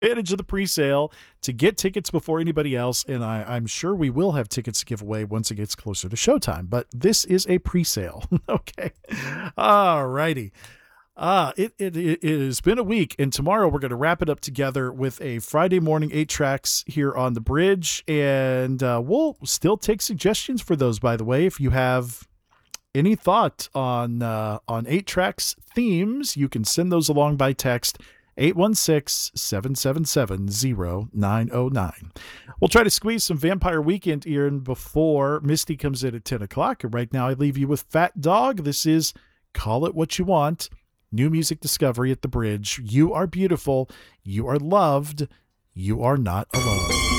advantage of the pre-sale to get tickets before anybody else, and I'm sure we will have tickets to give away once it gets closer to showtime, but this is a pre-sale. Okay. All righty. It has been a week, and tomorrow we're going to wrap it up together with a Friday morning 8-tracks here on the bridge, and we'll still take suggestions for those, by the way. If you have any thought on 8-tracks themes, you can send those along by text 816-777-0909. We'll try to squeeze some Vampire Weekend in before Misty comes in at 10 o'clock. And right now I leave you with Fat Dog. This is Call It What You Want. New music discovery at the bridge. You are beautiful. You are loved. You are not alone.